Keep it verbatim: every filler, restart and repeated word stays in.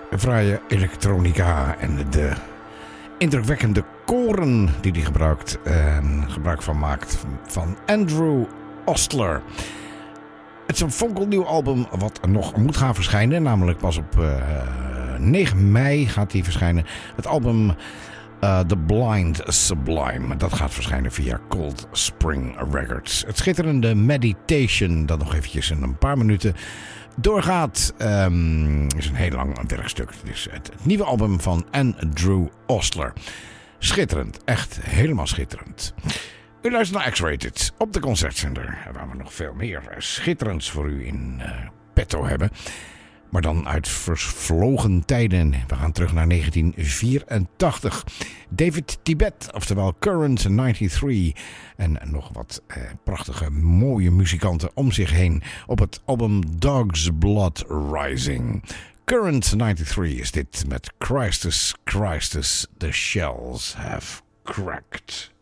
fraaie elektronica en de indrukwekkende koren die hij gebruikt en gebruik van maakt van Andrew Ostler. Het is een fonkelnieuw album wat nog moet gaan verschijnen, namelijk pas op uh, negen mei gaat hij verschijnen. Het album uh, The Blind Sublime, dat gaat verschijnen via Cold Spring Records. Het schitterende Meditation, dat nog eventjes in een paar minuten doorgaat, um, is een heel lang werkstuk. Het is het, het nieuwe album van Andrew Ostler. Schitterend, echt helemaal schitterend. U luistert naar X-Rated op de Concertzender, waar we nog veel meer schitterends voor u in uh, petto hebben. Maar dan uit vervlogen tijden. We gaan terug naar negentien vierentachtig. David Tibet, oftewel Current drieënnegentig. En nog wat eh, prachtige, mooie muzikanten om zich heen op het album Dog's Blood Rising. Current drieënnegentig is dit met Christus, Christus, the shells have cracked.